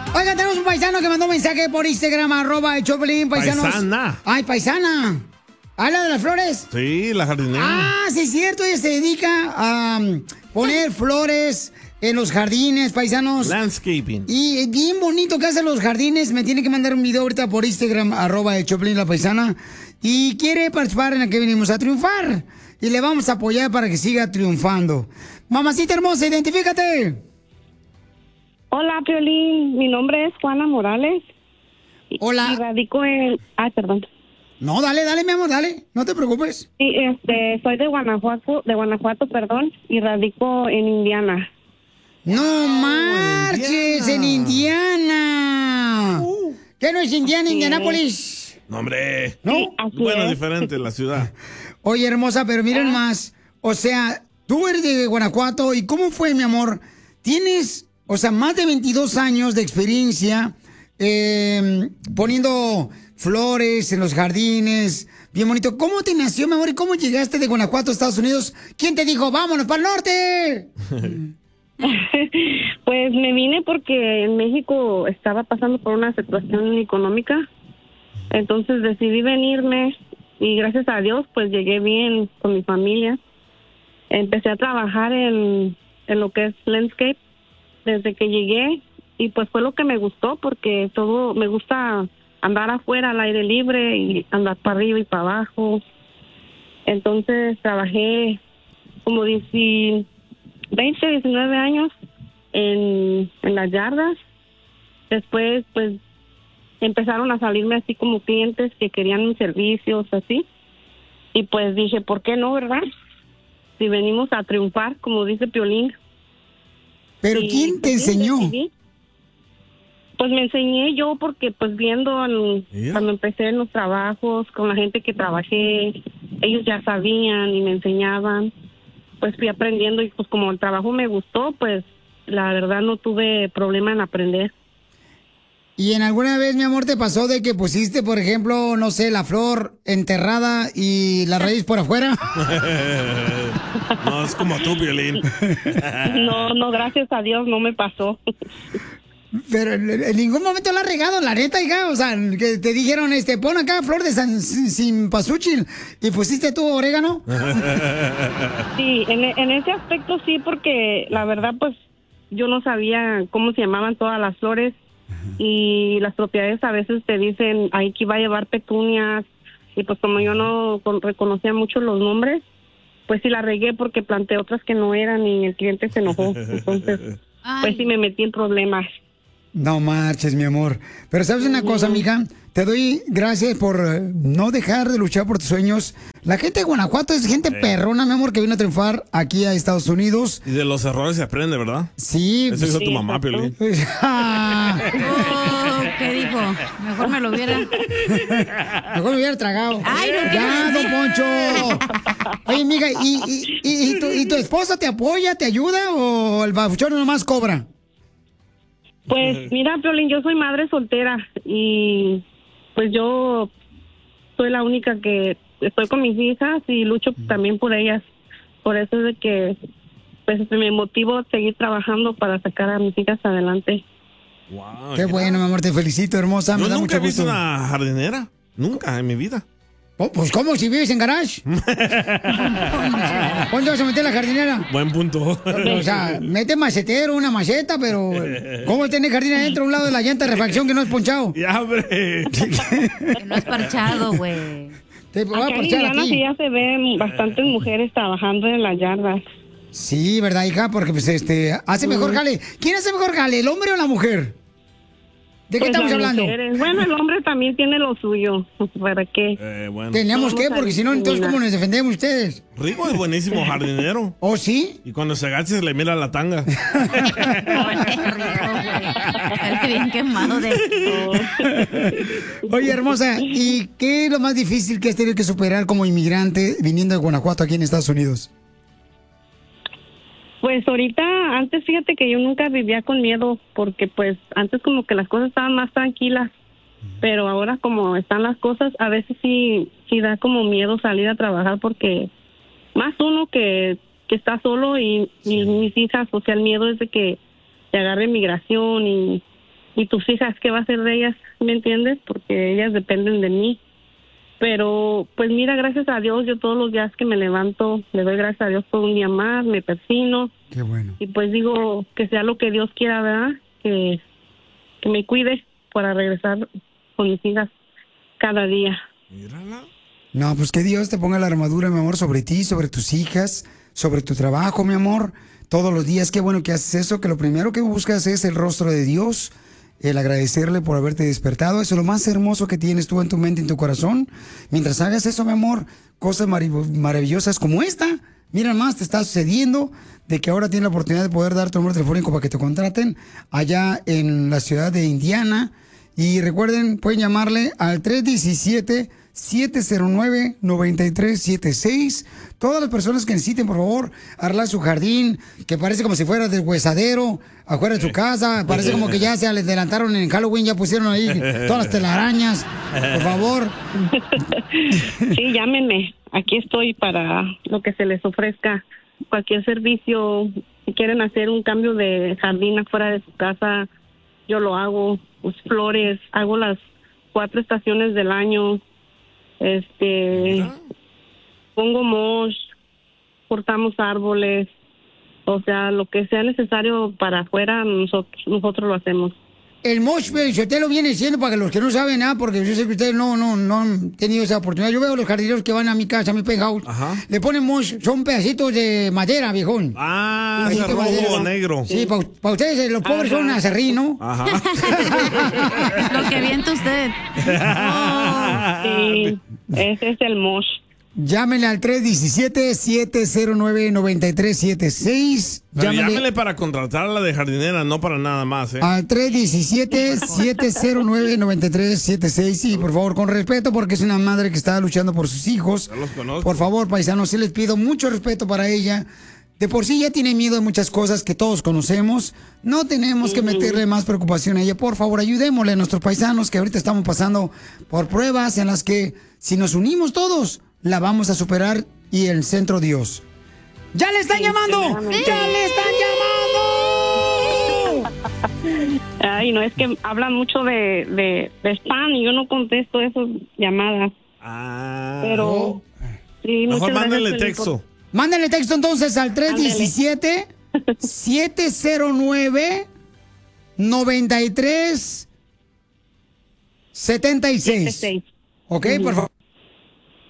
Oiga, tenemos un paisano que mandó un mensaje por Instagram, @el Choplin, paisanos. Paisana. Ay, paisana. ¿Habla de las flores? Sí, la jardinera. Ah, sí es cierto, ella se dedica a poner flores en los jardines, paisanos. Landscaping. Y bien bonito que hacen los jardines. Me tiene que mandar un video ahorita por Instagram, @el Choplin, la paisana. Y quiere participar en la que venimos a triunfar. Y le vamos a apoyar para que siga triunfando. Mamacita hermosa, identifícate. Hola, Piolín. Mi nombre es Juana Morales. Hola. Y radico en... Ay, perdón. No, dale, mi amor, dale. No te preocupes. Sí, soy de Guanajuato, perdón, y radico en Indiana. No marches, en Indiana. ¿Qué no es Indiana, Indianápolis? No, hombre. ¿No? Sí, así Bueno, es. diferente la ciudad. Oye, hermosa, pero miren más. O sea, tú eres de Guanajuato. ¿Y cómo fue, mi amor? Tienes, o sea, más de 22 años de experiencia poniendo flores en los jardines. Bien bonito. ¿Cómo te nació, mi amor? ¿Y cómo llegaste de Guanajuato a Estados Unidos? ¿Quién te dijo, vámonos para el norte? Pues me vine porque en México estaba pasando por una situación económica. Entonces decidí venirme y gracias a Dios pues llegué bien con mi familia. Empecé a trabajar en lo que es landscape desde que llegué y pues fue lo que me gustó porque todo me gusta andar afuera al aire libre y andar para arriba y para abajo. Entonces trabajé como 20, 19 años en las yardas. Después pues empezaron a salirme así como clientes que querían mis servicios así y pues dije, ¿por qué no, verdad? Si venimos a triunfar, como dice Piolín. ¿Pero Y, quién te pues, sí, enseñó? decidí. Pues me enseñé yo porque pues viendo cuando empecé en los trabajos con la gente que trabajé, ellos ya sabían y me enseñaban, pues fui aprendiendo y pues como el trabajo me gustó, pues la verdad no tuve problema en aprender. ¿Y en alguna vez, mi amor, te pasó de que pusiste, por ejemplo, no sé, la flor enterrada y la raíz por afuera? No, es como tú, Piolín. No, gracias a Dios no me pasó. Pero en ningún momento la has regado, la neta, hija. O sea, que te dijeron, pon acá flor de cempasúchil y pusiste tu orégano. Sí, en ese aspecto sí, porque la verdad, pues, yo no sabía cómo se llamaban todas las flores y las propiedades a veces te dicen, ahí que iba a llevar petunias y pues como yo no reconocía mucho los nombres, pues sí la regué porque planté otras que no eran y el cliente se enojó. Entonces, pues sí me metí en problemas. No marches, mi amor. Pero ¿sabes una cosa, mija? Te doy gracias por no dejar de luchar por tus sueños. La gente de Guanajuato es gente perrona, mi amor, que vino a triunfar aquí a Estados Unidos. Y de los errores se aprende, ¿verdad? Sí. Eso hizo tu mamá, Piolín. ¿Qué dijo? Mejor me lo hubiera... Mejor me hubiera tragado. Ay, no, ya, don Poncho. Oye, mija, ¿y tu esposa te apoya, te ayuda o el babuchón nomás cobra? Pues mira, Piolín, yo soy madre soltera y pues yo soy la única que estoy con mis hijas y lucho también por ellas. Por eso es de que pues me motivo a seguir trabajando para sacar a mis hijas adelante. Wow, Qué bueno, mi amor, te felicito, hermosa. Yo Me da nunca mucho he visto gusto. una jardinera. Nunca en mi vida. Oh, pues, ¿cómo? Si vives en garage. ¿Cuándo vas a meter la jardinera? Buen punto. O sea, mete macetero, una maceta, pero ¿cómo tiene jardín adentro a un lado de la llanta de refacción que no es ponchado? Ya, hombre. Que no es parchado, güey. Te voy a Acá en parchar Indiana aquí. sí ya se ven bastantes mujeres trabajando en las yardas. Sí, ¿verdad, hija? Porque pues hace mejor jale. ¿Quién hace mejor jale, el hombre o la mujer? ¿De qué Pues estamos las hablando? mujeres. Bueno, el hombre también tiene lo suyo. ¿Para qué? Bueno. Tenemos que, Vamos a porque si no, entonces, ¿cómo nos defendemos ustedes? Rico es buenísimo jardinero. ¿Oh, sí? Y cuando se agacha se le mira la tanga. Sale bien quemado de... Oye, hermosa, ¿y qué es lo más difícil que has tenido que superar como inmigrante viniendo de Guanajuato aquí en Estados Unidos? Pues ahorita, antes fíjate que yo nunca vivía con miedo, porque pues antes como que las cosas estaban más tranquilas, pero ahora como están las cosas, a veces sí da como miedo salir a trabajar, porque más uno que está solo y mis hijas, o sea, el miedo es de que te agarre migración y y tus hijas, ¿qué va a hacer de ellas? ¿Me entiendes? Porque ellas dependen de mí. Pero, pues mira, gracias a Dios, yo todos los días que me levanto, le doy gracias a Dios por un día más, me persino. Qué bueno. Y pues digo, que sea lo que Dios quiera, ¿verdad? Que me cuide para regresar con mis hijas cada día. Mírala. No, pues que Dios te ponga la armadura, mi amor, sobre ti, sobre tus hijas, sobre tu trabajo, mi amor. Todos los días, qué bueno que haces eso, que lo primero que buscas es el rostro de Dios, el agradecerle por haberte despertado. Eso es lo más hermoso que tienes tú en tu mente y en tu corazón. Mientras hagas eso, mi amor, cosas maravillosas como esta, mira más, te está sucediendo de que ahora tienes la oportunidad de poder dar tu número telefónico para que te contraten allá en la ciudad de Indiana. Y recuerden, pueden llamarle al 317-709-9376. Todas las personas que necesiten, por favor, arreglar su jardín, que parece como si fuera del huesadero, afuera de su casa. Parece como que ya se adelantaron en Halloween, ya pusieron ahí todas las telarañas. Por favor. Sí, llámenme. Aquí estoy para lo que se les ofrezca. Cualquier servicio. Si quieren hacer un cambio de jardín afuera de su casa, yo lo hago. Pues, flores, hago las 4 estaciones del año. Pongo mosh, cortamos árboles, o sea, lo que sea necesario para afuera, nosotros lo hacemos. El mosh, si usted lo viene diciendo para que los que no saben nada, porque yo sé que ustedes no han tenido esa oportunidad. Yo veo a los jardineros que van a mi casa, a mi penthouse, le ponen mosh, son pedacitos de madera, viejón. Ah, es rojo o negro. Sí, para ustedes los pobres son acerrín, ¿no? Ajá. Lo que avienta usted. Sí, ese es el mosh. Llámenle al 317-709-9376. Llámenle para contratar a la de jardinera, no para nada más, ¿eh? Al 317-709-9376. Sí, por favor, con respeto, porque es una madre que está luchando por sus hijos. Ya los conozco. Por favor, paisanos, sí les pido mucho respeto para ella. De por sí ya tiene miedo de muchas cosas que todos conocemos. No tenemos que meterle más preocupación a ella. Por favor, ayudémosle a nuestros paisanos que ahorita estamos pasando por pruebas en las que si nos unimos todos, la vamos a superar y el centro Dios. ¡Ya le están llamando! ¡Ya le están llamando! Ay, no, es que hablan mucho de spam y yo no contesto esas llamadas. Ah. Pero, sí, mejor muchas mándenle gracias, texto. Mándenle texto entonces al 317-709-9376. ¿Ok? Por favor.